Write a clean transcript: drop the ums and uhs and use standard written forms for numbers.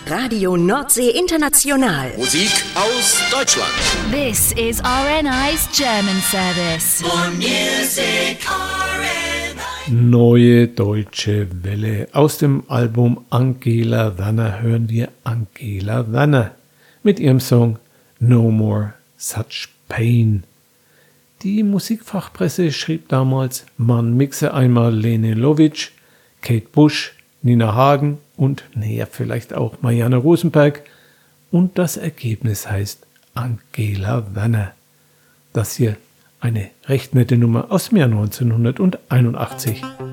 Radio Nordsee International. Musik aus Deutschland. This is RNI's German service. For music, RNI. Neue Deutsche Welle. Aus dem Album Angela Werner hören wir Angela Werner mit ihrem Song No More Such Pain. Die Musikfachpresse schrieb damals, man mixe einmal Lene Lovitch, Kate Bush, Nina Hagen und näher vielleicht auch Marianne Rosenberg und das Ergebnis heißt Angela Werner. Das hier eine recht nette Nummer aus dem Jahr 1981.